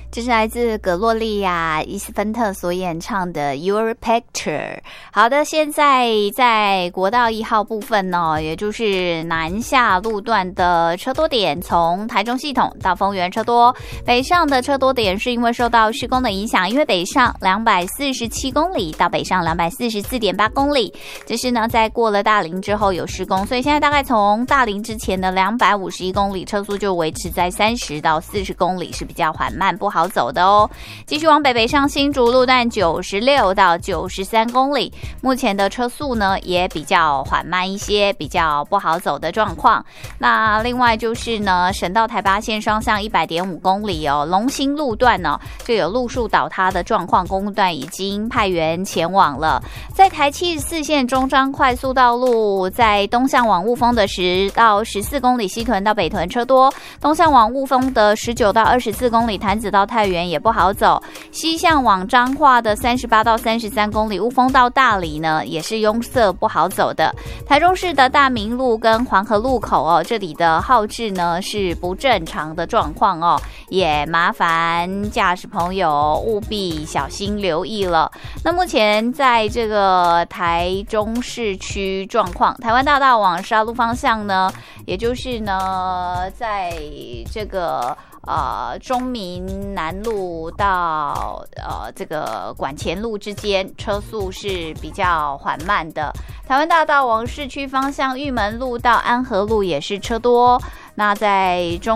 这是来自葛洛丽亚·伊斯芬特所演唱的 Your Picture。 好的，现在在国道1号部分呢，也就是南下路段的车多点，从台中系统到丰原车多，北上的车多点是因为受到施工的影响，因为北上247公里到北上244.8公里，这是呢在过了大林之后有施工，所以现在大概从大林之前的251公里车速就维持在30到40公里，是比较缓慢不好走的哦。继续往北上新竹路段96到93公里，目前的车速呢也比较缓慢一些，比较不好走的状况。那另外就是呢，省道台八线双向100.5公里哦，龙兴路段呢就有路树倒塌的状况，公路段已经派员前往了。在台74线中彰快速道路，在东向往雾峰的10到14公里，西屯到北屯车多，东向往雾峰的19到24公里，潭子到太原也不好走，西向往彰化的38到33公里，雾峰到大里呢也是拥塞不好走的。台中市的大明路跟黄河路口哦，这里的号志呢是不正常的状况哦，也麻烦驾驶朋友务必小心留意了。那目前在这个台中市区状况，台湾大道往沙鹿方向呢，也就是呢在这个中民南路到这个管前路之间车速是比较缓慢的。台湾大道往市区方向，玉门路到安和路也是车多。那在中